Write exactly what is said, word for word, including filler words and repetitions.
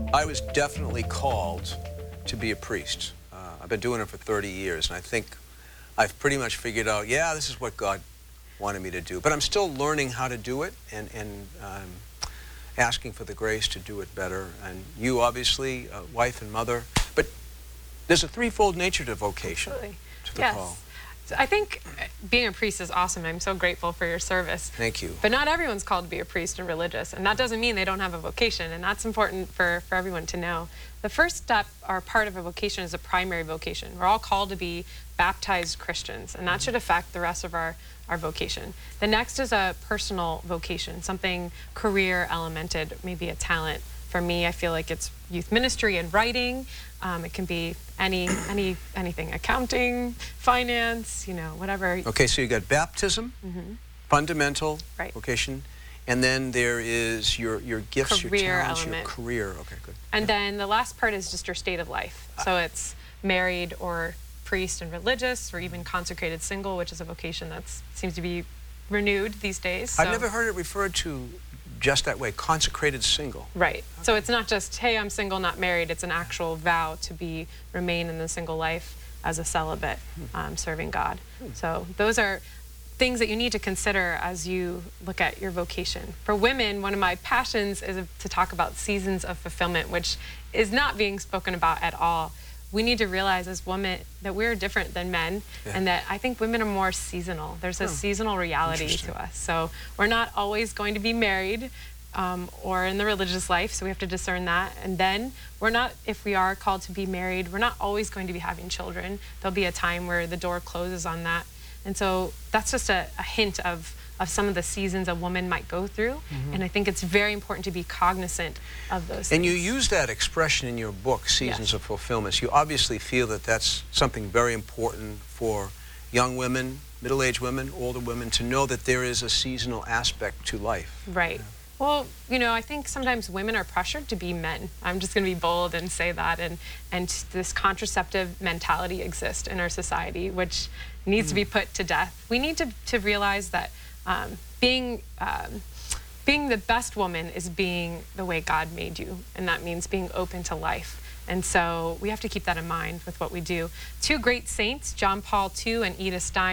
I was definitely called to be a priest. Uh, I've been doing it for thirty years, and I think I've pretty much figured out, yeah, this is what God wanted me to do. But I'm still learning how to do it and, and um, asking for the grace to do it better. And you, obviously, uh, wife and mother. But there's a threefold nature to vocation, Absolutely. to the Yes. call. So I think being a priest is awesome. I'm so grateful for your service. Thank you. But not everyone's called to be a priest and religious, and that doesn't mean they don't have a vocation, and that's important for, for everyone to know. The first step or part of a vocation is a primary vocation. We're all called to be baptized Christians, and that should affect the rest of our, our vocation. The next is a personal vocation, something career elemented, maybe a talent. For me, I feel like it's youth ministry and writing. Um, it can be any, any, anything, accounting, finance, you know, whatever. Okay, so you got baptism, Mm-hmm. fundamental Right. vocation, and then there is your, your gifts, Career your talents, element. your career. Okay, good. And Yeah. then the last part is just your state of life. So it's married or priest and religious, or even consecrated single, which is a vocation that seems to be renewed these days. I've So- never heard it referred to just that way, consecrated single. Right. So it's not just, hey, I'm single, not married. It's an actual vow to be remain in the single life as a celibate, um, serving God. So those are things that you need to consider as you look at your vocation. For women, one of my passions is to talk about seasons of fulfillment, which is not being spoken about at all. We need to realize as women that we're different than men, Yeah. and that I think women are more seasonal. There's a Oh, seasonal reality interesting. to us. So we're not always going to be married um, or in the religious life, so we have to discern that. And then we're not, if we are called to be married, we're not always going to be having children. There'll be a time where the door closes on that. And so that's just a, a hint of of some of the seasons a woman might go through. Mm-hmm. And I think it's very important to be cognizant of those And you things. use that expression in your book, Seasons Yes. of Fulfillment. You obviously feel that that's something very important for young women, middle-aged women, older women, to know that there is a seasonal aspect to life. Right. Well, you know, I think sometimes women are pressured to be men. I'm just going to be bold and say that. And, and this contraceptive mentality exists in our society, which needs mm. to be put to death. We need to, to realize that um, being, um, being the best woman is being the way God made you. And that means being open to life. And so we have to keep that in mind with what we do. Two great saints, John Paul the Second and Edith Stein,